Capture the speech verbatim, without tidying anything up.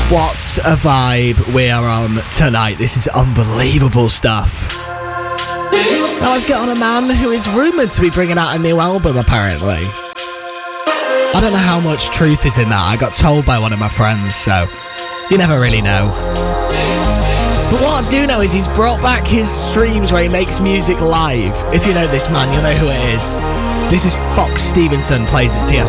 What a vibe we are on tonight. This is unbelievable stuff. Now let's get on a man who is rumoured to be bringing out a new album, apparently. I don't know how much truth is in that. I got told by one of my friends, so you never really know. But what I do know is he's brought back his streams where he makes music live. If you know this man, you'll know who it is. This is Fox Stevenson, plays at T F